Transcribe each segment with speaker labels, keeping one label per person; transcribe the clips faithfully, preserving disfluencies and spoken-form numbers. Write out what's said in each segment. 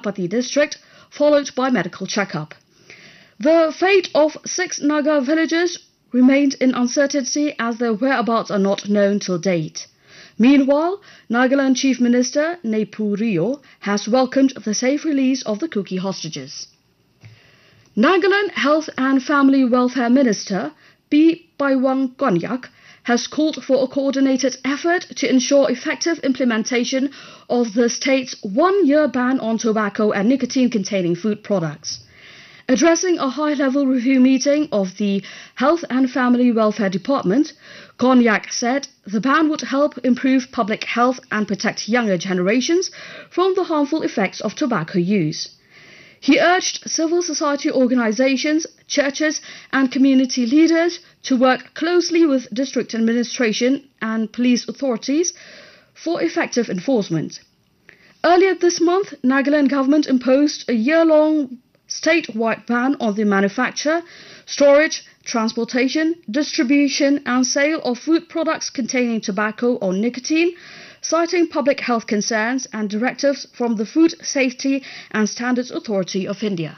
Speaker 1: Bagpati district, followed by medical checkup. The fate of six Naga villagers remained in uncertainty as their whereabouts are not known till date. Meanwhile, Nagaland Chief Minister Neiphu Rio has welcomed the safe release of the Kuki hostages. Nagaland Health and Family Welfare Minister P. Paiwang Konyak has called for a coordinated effort to ensure effective implementation of the state's one-year ban on tobacco and nicotine-containing food products. Addressing a high-level review meeting of the Health and Family Welfare Department, Konyak said the ban would help improve public health and protect younger generations from the harmful effects of tobacco use. He urged civil society organizations, churches and community leaders to work closely with district administration and police authorities for effective enforcement. Earlier this month, Nagaland government imposed a year-long statewide ban on the manufacture, storage, transportation, distribution and sale of food products containing tobacco or nicotine, citing public health concerns and directives from the Food Safety and Standards Authority of India.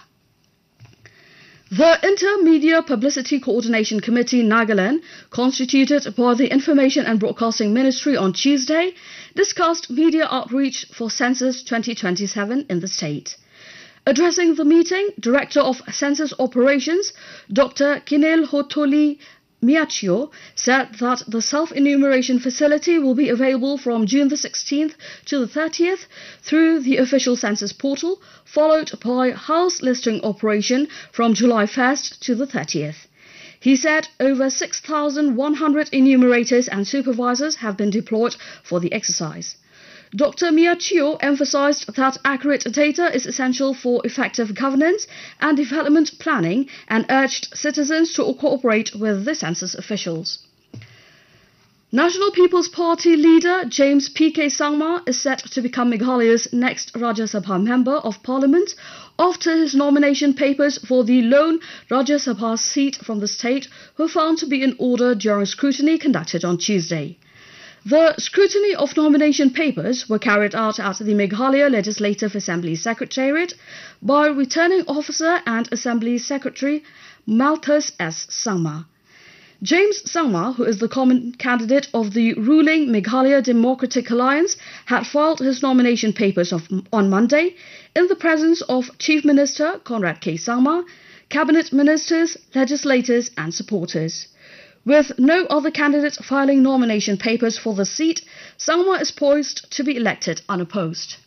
Speaker 1: The Inter-Media Publicity Coordination Committee Nagaland, constituted by the Information and Broadcasting Ministry on Tuesday, discussed media outreach for Census twenty twenty-seven in the state. Addressing the meeting, Director of Census Operations, Doctor Kinel Hotoli Miachio, said that the self-enumeration facility will be available from June the sixteenth to the thirtieth through the official census portal, followed by house listing operation from July first to the thirtieth. He said over six thousand one hundred enumerators and supervisors have been deployed for the exercise. Doctor Miachio emphasized that accurate data is essential for effective governance and development planning and urged citizens to cooperate with the census officials. National People's Party leader James P K Sangma is set to become Meghalaya's next Rajya Sabha member of Parliament after his nomination papers for the lone Rajya Sabha seat from the state were found to be in order during scrutiny conducted on Tuesday. The scrutiny of nomination papers were carried out at the Meghalaya Legislative Assembly Secretariat by Returning Officer and Assembly Secretary Malthus S. Sangma. James Sangma, who is the common candidate of the ruling Meghalaya Democratic Alliance, had filed his nomination papers of, on Monday in the presence of Chief Minister Conrad K. Sangma, Cabinet Ministers, legislators and supporters. With no other candidate filing nomination papers for the seat, Sangma is poised to be elected unopposed.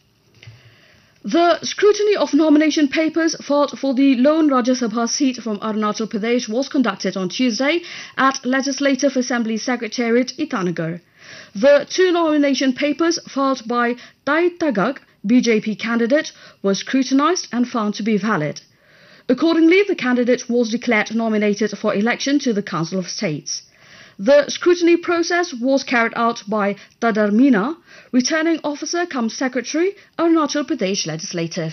Speaker 1: The scrutiny of nomination papers filed for the lone Rajya Sabha seat from Arunachal Pradesh was conducted on Tuesday at Legislative Assembly Secretariat Itanagar. The two nomination papers filed by Tai Tagak, B J P candidate, were scrutinized and found to be valid. Accordingly, the candidate was declared nominated for election to the Council of States. The scrutiny process was carried out by Tadar Meena, Returning Officer cum Secretary, Arunachal Pradesh Legislative.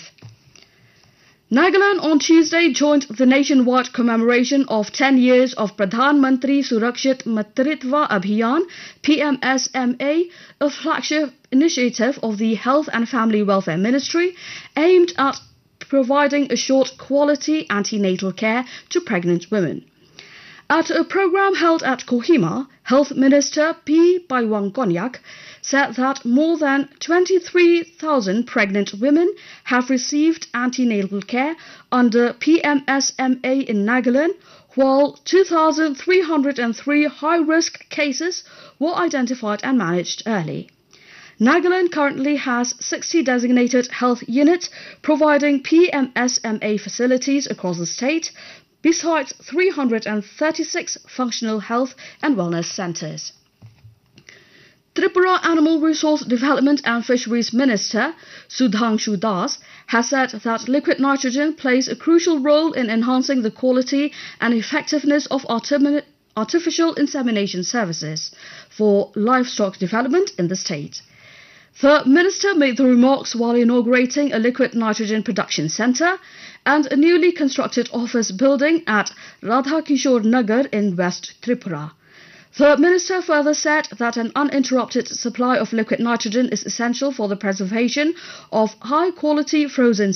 Speaker 1: Nagaland on Tuesday joined the nationwide commemoration of ten years of Pradhan Mantri Surakshit Matritva Abhiyan, P M S M A, a flagship initiative of the Health and Family Welfare Ministry aimed at providing assured quality antenatal care to pregnant women. At a program held at Kohima, Health Minister P. Paiwang Konyak said that more than twenty-three thousand pregnant women have received antenatal care under P M S M A in Nagaland, while two thousand three hundred three high-risk cases were identified and managed early. Nagaland currently has sixty designated health units providing P M S M A facilities across the state, besides three hundred thirty-six functional health and wellness centres. Tripura Animal Resource Development and Fisheries Minister Sudhanshu Das has said that liquid nitrogen plays a crucial role in enhancing the quality and effectiveness of artificial insemination services for livestock development in the state. The minister made the remarks while inaugurating a liquid nitrogen production centre and a newly constructed office building at Radha Kishore Nagar in West Tripura. The minister further said that an uninterrupted supply of liquid nitrogen is essential for the preservation of high-quality frozen